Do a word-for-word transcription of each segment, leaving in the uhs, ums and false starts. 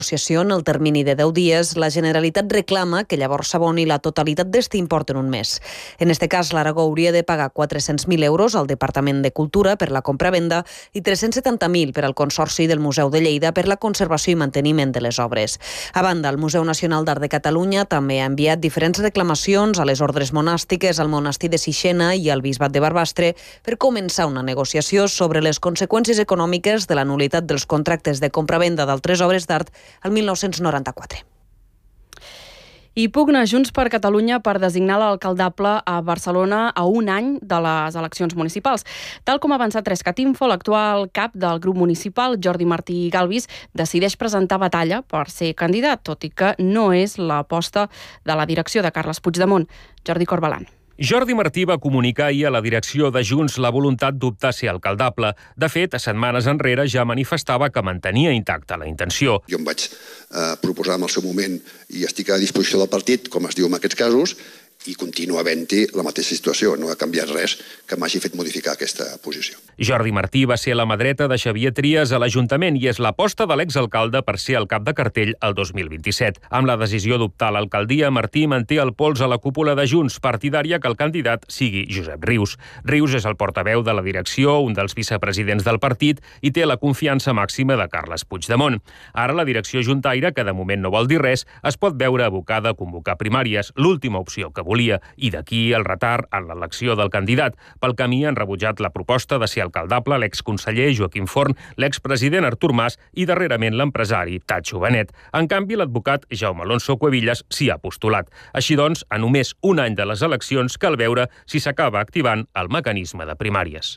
negociació en el termini de deu dies, la Generalitat reclama que llavors s'aboni la totalitat d'este import en un mes. En este cas, l'Aragó hauria de pagar quatre-cents mil euros al Departament de Cultura per la compra-venda i tres-cents setanta mil per al Consorci del Museu de Lleida per la conservació i manteniment de les obres. A banda, el Museu Nacional d'Art de Catalunya també ha enviat diferents reclamacions a les ordres monàstiques, al monestir de Sixena i al Bisbat de Barbastre per començar una negociació sobre les conseqüències econòmiques de la nul·litat dels contractes de compra-venda d'altres obres d'art al mil nou-cents noranta-quatre. I pugna Junts per Catalunya per designar l'alcaldable a Barcelona a un any de les eleccions municipals. Tal com ha avançat Rescatinfo, l'actual cap del grup municipal, Jordi Martí Galvis, decideix presentar batalla per ser candidat, tot i que no és l'aposta de la direcció de Carles Puigdemont. Jordi Corbalan. Jordi Martí va comunicar ahir a la direcció de Junts la voluntat d'optar a ser alcaldable. De fet, setmanes enrere ja manifestava que mantenia intacta la intenció. Jo em vaig eh, proposar en el seu moment i estic a disposició del partit, com es diu en aquests casos, i continua havent-hi la mateixa situació. No ha canviat res que m'hagi fet modificar aquesta posició. Jordi Martí va ser la mà dreta de Xavier Trias a l'Ajuntament i és l'aposta de l'exalcalde per ser el cap de cartell el dos mil vint-i-set. Amb la decisió d'optar a l'alcaldia, Martí manté el pols a la cúpula de Junts, partidària que el candidat sigui Josep Rius. Rius és el portaveu de la direcció, un dels vicepresidents del partit i té la confiança màxima de Carles Puigdemont. Ara la direcció juntaire, que de moment no vol dir res, es pot veure abocada a convocar primàries, l'última opció que volia, i d'aquí el retard en l'elecció del candidat. Pel camí han rebutjat la proposta de ser alcaldable l'exconseller Joaquim Forn, l'expresident Artur Mas i darrerament l'empresari Tatxo Benet. En canvi, l'advocat Jaume Alonso Cuevillas s'hi ha postulat. Així doncs, a només un any de les eleccions cal veure si s'acaba activant el mecanisme de primàries.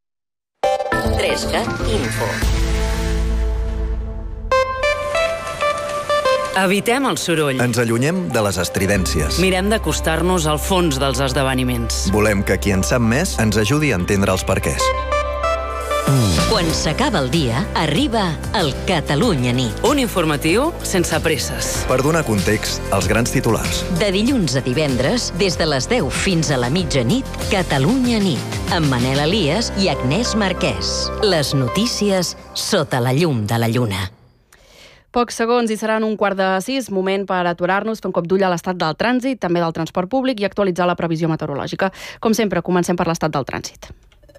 tres cat Info. Evitem el soroll. Ens allunyem de les estridències. Mirem d'acostar-nos al fons dels esdeveniments. Volem que qui en sap més ens ajudi a entendre els perquès. Quan s'acaba el dia, arriba el Catalunya Nit. Un informatiu sense presses. Per donar context als grans titulars. De dilluns a divendres, des de les deu fins a la mitjanit, Catalunya Nit, amb Manel Elias i Agnès Marquès. Les notícies sota la llum de la lluna. Pocs segons i seran un quart de sis, moment per aturar-nos, fer un cop d'ull a l'estat del trànsit, també del transport públic i actualitzar la previsió meteorològica. Com sempre, comencem per l'estat del trànsit.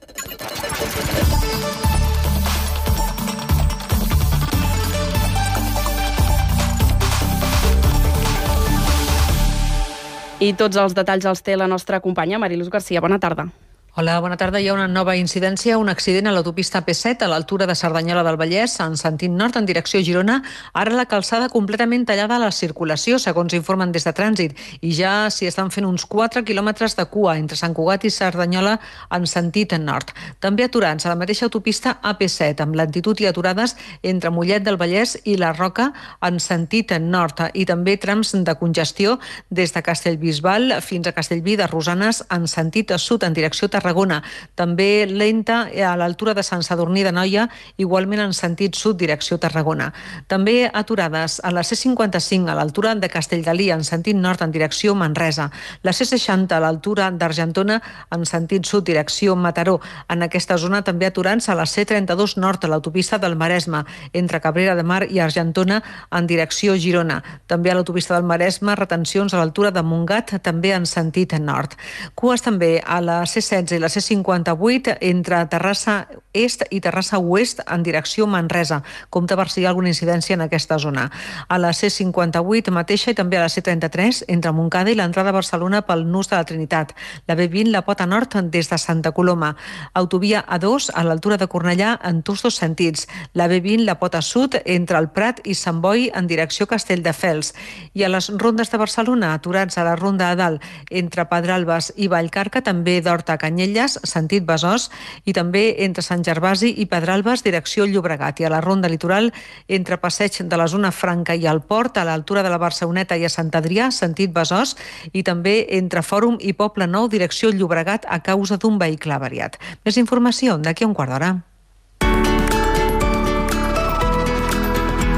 I tots els detalls els té la nostra companya Mariluz Garcia. Bona tarda. Hola, bona tarda. Hi ha una nova incidència, un accident a l'autopista P set a l'altura de Cerdanyola del Vallès, en sentit nord, en direcció Girona. Ara la calçada completament tallada a la circulació, segons informen des de Trànsit, i ja s'hi estan fent uns quatre quilòmetres de cua entre Sant Cugat i Cerdanyola en sentit nord. També aturats a la mateixa autopista A P set, amb lentitud i aturades entre Mollet del Vallès i la Roca en sentit nord, i també trams de congestió des de Castellbisbal fins a Castellví de Rosanes en sentit sud, en direcció Tarragona. Tarragona. També lenta a l'altura de Sant Sadurní d'Anoia, igualment en sentit sud, direcció Tarragona. També aturades a la C cinquanta-cinc a l'altura de Castellgalí, en sentit nord, en direcció Manresa. La C seixanta a l'altura d'Argentona, en sentit sud, direcció Mataró. En aquesta zona també aturants a la C trenta-dos nord, a l'autopista del Maresme, entre Cabrera de Mar i Argentona, en direcció Girona. També a l'autopista del Maresme, retencions a l'altura de Montgat, també en sentit nord. Cues també a la C setze i la C cinquanta-vuit entre Terrassa Est i Terrassa Oest en direcció Manresa. Compte per si hi ha alguna incidència en aquesta zona. A la C cinquanta-vuit mateixa i també a la C trenta-tres entre Montcada i l'entrada a Barcelona pel nus de la Trinitat. La B vint la Pota Nord des de Santa Coloma. Autovia A dos a l'altura de Cornellà en tots dos sentits. La B vint la Pota Sud entre el Prat i Sant Boi en direcció Castelldefels. I a les rondes de Barcelona, aturats a la Ronda a Dalt entre Pedralbes i Vallcarca, també d'Horta a Canyelles, sentit Besòs, i també entre Sant Gervasi i Pedralbes, direcció Llobregat. I a la Ronda Litoral, entre Passeig de la Zona Franca i el Port, a l'altura de la Barceloneta i a Sant Adrià, sentit Besòs, i també entre Fòrum i Poble Nou, direcció Llobregat, a causa d'un vehicle avariat. Més informació d'aquí a un quart d'hora.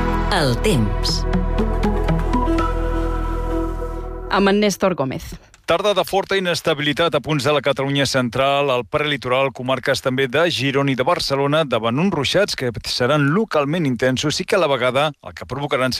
El temps. Amb en Néstor Gómez. Tarda de forta inestabilitat a punts de la Catalunya central, al prelitoral, comarques també de Girona i de Barcelona, davant uns ruixats que seran localment intensos i que a la vegada el que provocaran